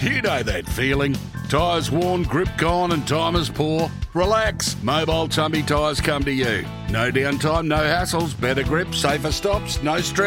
You know that feeling. Tyres worn, grip gone and time is poor? Relax. Mobile Tumby Tyres come to you. No downtime, no hassles, better grip, safer stops, no stress.